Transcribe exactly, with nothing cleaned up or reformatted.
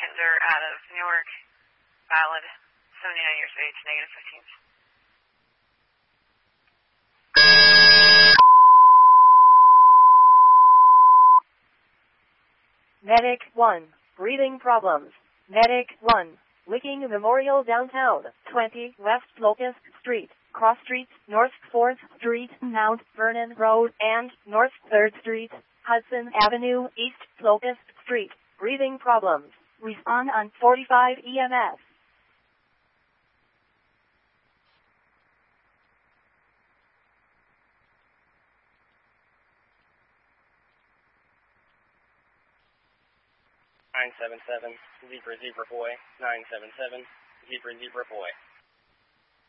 Transit out of Newark, valid, seventy-nine years of age, negative fifteen. Medic one, breathing problems. Medic one, Licking Memorial downtown, twenty West Locust Street, Cross Street, North fourth Street, Mount Vernon Road, and North third Street, Hudson Avenue, East Locust Street. Breathing problems. Respond on forty-five E M S. nine seven seven, Zebra Zebra Boy, nine seven seven, Zebra Zebra Boy.